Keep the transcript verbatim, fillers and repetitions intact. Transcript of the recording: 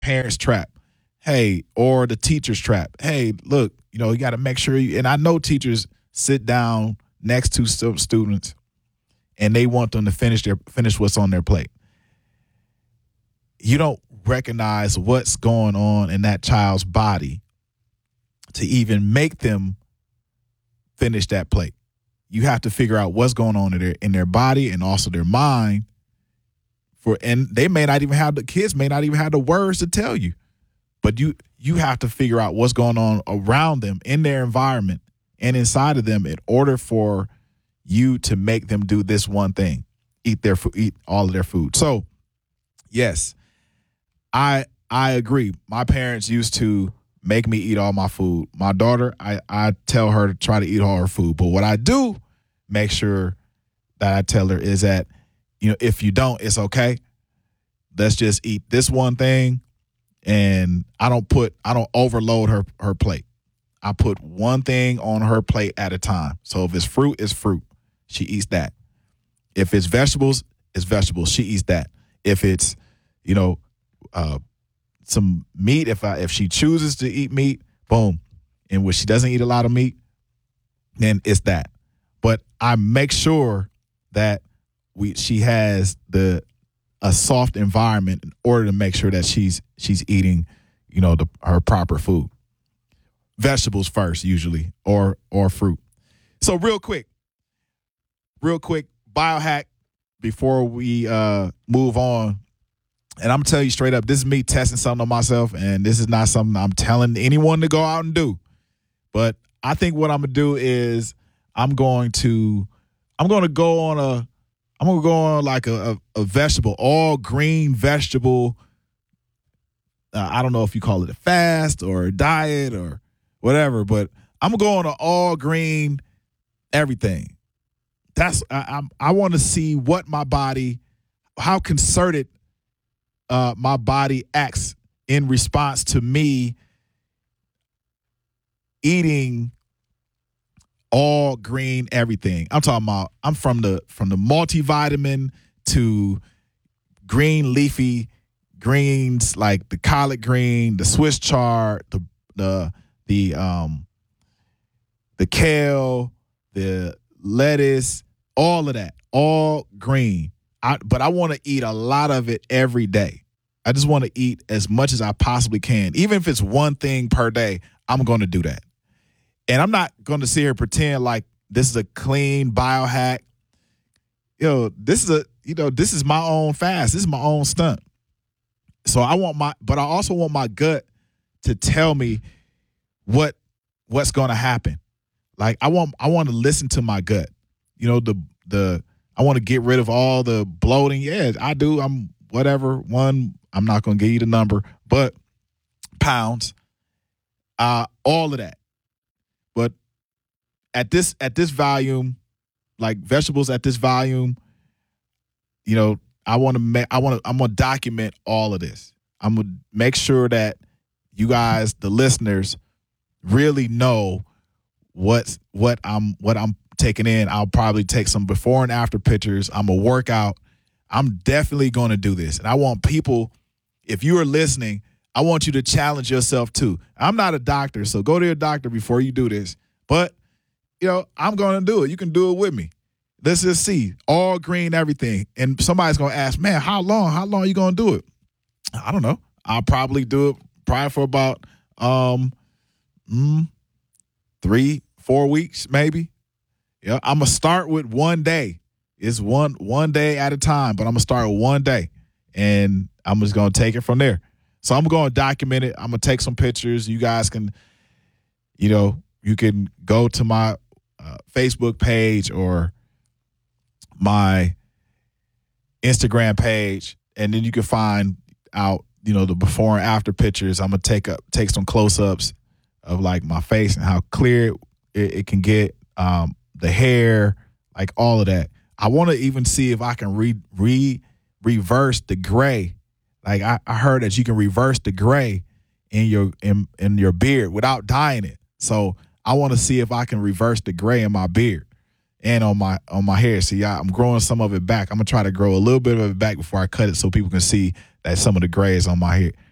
parents' trap. Hey, or the teacher's trap. Hey, look, you know, you got to make sure you, and I know teachers sit down next to stu- students and they want them to finish their finish what's on their plate. You don't recognize what's going on in that child's body to even make them finish that plate. You have to figure out what's going on in their in their body and also their mind. For and they may not even have the kids may not even have the words to tell you, but you you have to figure out what's going on around them in their environment and inside of them in order for you to make them do this one thing: eat their food, eat all of their food. So, yes, I I agree. My parents used to make me eat all my food. My daughter, I, I tell her to try to eat all her food. But what I do make sure that I tell her is that, you know, if you don't, it's okay. Let's just eat this one thing. And I don't put, I don't overload her, her plate. I put one thing on her plate at a time. So if it's fruit, it's fruit. She eats that. If it's vegetables, it's vegetables. She eats that. If it's, you know, uh, some meat, if I if she chooses to eat meat, boom. And when she doesn't eat a lot of meat, then it's that. But I make sure that we she has the a soft environment in order to make sure that she's she's eating, you know, the her proper food. Vegetables first, usually, or or fruit. So real quick, real quick, biohack before we uh, move on. And I'm telling you straight up, this is me testing something on myself, and this is not something I'm telling anyone to go out and do. But I think what I'm gonna do is I'm going to I'm going to go on a I'm gonna go on like a, a, a vegetable, all green vegetable. Uh, I don't know if you call it a fast or a diet or whatever, but I'm gonna go on an all green everything. That's I I'm, I want to see what my body, how concerted uh, my body acts in response to me eating all green everything. I'm talking about I'm from the from the multivitamin to green leafy greens like the collard green, the Swiss chard, the the the um the kale, the lettuce, all of that, all green. I, but I want to eat a lot of it every day. I just want to eat as much as I possibly can. Even if it's one thing per day, I'm going to do that. And I'm not going to sit here and pretend like this is a clean biohack. You know, this is a, you know, this is my own fast. This is my own stunt. So I want my, but I also want my gut to tell me what, what's going to happen. Like I want, I want to listen to my gut. You know, the, the, I want to get rid of all the bloating. Yeah, I do. I'm whatever. One, I'm not going to give you the number, but pounds, uh, all of that. But at this at this volume, like vegetables at this volume, you know, I want to make I want to I'm gonna document all of this. I'm gonna make sure that you guys, the listeners, really know what's what I'm what I'm taking in. I'll probably take some before and after pictures. I'm gonna work out. I'm definitely gonna do this, and I want people. If you are listening, I want you to challenge yourself too. I'm not a doctor, so go to your doctor before you do this. But, you know, I'm going to do it. You can do it with me. Let's just see. All green, everything. And somebody's going to ask, man, how long? How long are you going to do it? I don't know. I'll probably do it probably for about um, mm, three, four weeks maybe. Yeah, I'm going to start with one day. It's one one day at a time, but I'm going to start with one day. And I'm just going to take it from there. So I'm going to document it. I'm going to take some pictures. You guys can, you know, you can go to my uh, Facebook page or my Instagram page, and then you can find out, you know, the before and after pictures. I'm going to take up, take some close-ups of, like, my face and how clear it, it can get, um, the hair, like all of that. I want to even see if I can re, re reverse the gray. Like I, I heard that you can reverse the gray in your in, in your beard without dyeing it. So I want to see if I can reverse the gray in my beard and on my on my hair. See, I, I'm growing some of it back. I'm gonna try to grow a little bit of it back before I cut it so people can see that some of the gray is on my hair